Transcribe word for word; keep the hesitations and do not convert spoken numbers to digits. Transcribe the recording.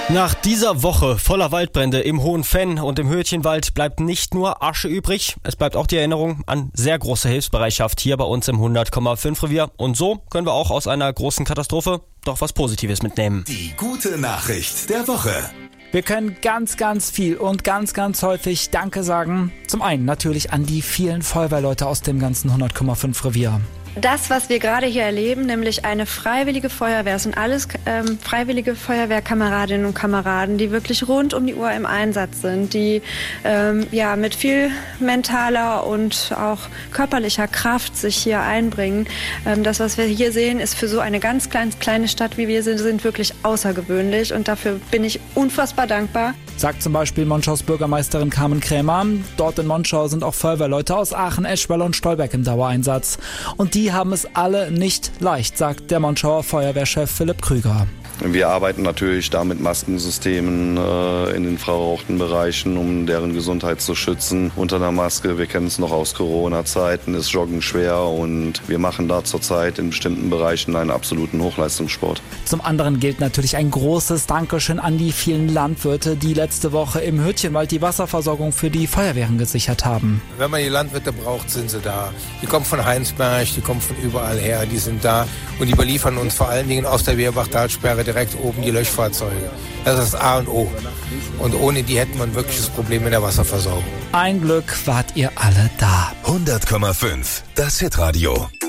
Nach dieser Woche voller Waldbrände im Hohen Fenn und im Hürtchenwald bleibt nicht nur Asche übrig, es bleibt auch die Erinnerung an sehr große Hilfsbereitschaft hier bei uns im hundert Komma fünf Revier. Und so können wir auch aus einer großen Katastrophe doch was Positives mitnehmen. Die gute Nachricht der Woche. Wir können ganz, ganz viel und ganz, ganz häufig Danke sagen. Zum einen natürlich an die vielen Feuerwehrleute aus dem ganzen hundert Komma fünf Revier. Das, was wir gerade hier erleben, nämlich eine freiwillige Feuerwehr, es sind alles ähm, freiwillige Feuerwehrkameradinnen und Kameraden, die wirklich rund um die Uhr im Einsatz sind, die ähm, ja mit viel mentaler und auch körperlicher Kraft sich hier einbringen. Ähm, das, was wir hier sehen, ist für so eine ganz klein, kleine Stadt, wie wir sind, sind wirklich außergewöhnlich und dafür bin ich unfassbar dankbar. Sagt zum Beispiel Monschaus Bürgermeisterin Carmen Krämer. Dort in Monschau sind auch Feuerwehrleute aus Aachen, Eschweiler und Stolberg im Dauereinsatz. Und die haben es alle nicht leicht, sagt der Monschauer Feuerwehrchef Philipp Krüger. Wir arbeiten natürlich da mit Maskensystemen äh, in den verrauchten Bereichen, um deren Gesundheit zu schützen. Unter der Maske, wir kennen es noch aus Corona-Zeiten, ist Joggen schwer und wir machen da zurzeit in bestimmten Bereichen einen absoluten Hochleistungssport. Zum anderen gilt natürlich ein großes Dankeschön an die vielen Landwirte, die letzte Woche im Hürtchenwald die Wasserversorgung für die Feuerwehren gesichert haben. Wenn man die Landwirte braucht, sind sie da. Die kommen von Heinsberg, die kommen von überall her, die sind da und die beliefern uns vor allen Dingen aus der Wehrbach-Talsperre direkt oben die Löschfahrzeuge. Das ist das A und O. Und ohne die hätten wir ein wirkliches Problem mit der Wasserversorgung. Ein Glück wart ihr alle da. hundert Komma fünf, das Hitradio.